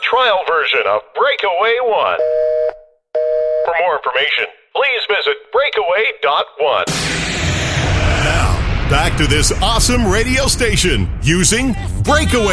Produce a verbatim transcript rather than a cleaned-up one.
trial version of Breakaway One. For more information, please visit breakaway dot one. Now, back to this awesome radio station using Breakaway